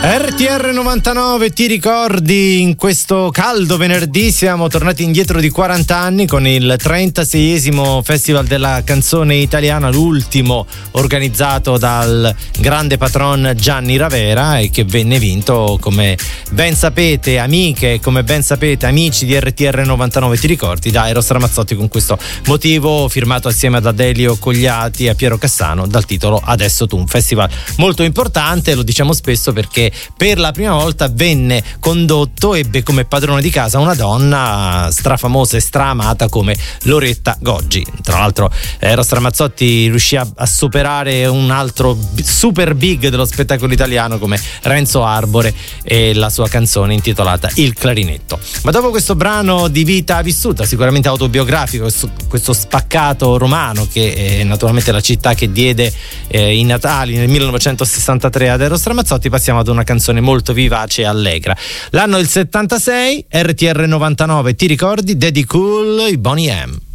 RTR 99, ti ricordi? In questo caldo venerdì siamo tornati indietro di 40 anni con il 36esimo Festival della Canzone Italiana, l'ultimo organizzato dal grande patron Gianni Ravera e che venne vinto, come ben sapete amiche, come ben sapete amici di RTR 99, ti ricordi, da Eros Ramazzotti, con questo motivo firmato assieme ad Adelio Cogliati e a Piero Cassano dal titolo Adesso tu. Un festival molto importante, lo diciamo spesso perché per la prima volta venne condotto, ebbe come padrona di casa una donna strafamosa e straamata come Loretta Goggi. Tra l'altro Eros Ramazzotti riuscì a superare un altro super big dello spettacolo italiano come Renzo Arbore e la sua canzone intitolata Il clarinetto. Ma dopo questo brano di vita vissuta, sicuramente autobiografico, questo spaccato romano che è naturalmente la città che diede i natali nel 1963 ad Eros Ramazzotti, passiamo ad una canzone molto vivace e allegra. L'anno è il 76, RTR 99, ti ricordi? Daddy Cool, i Boney M.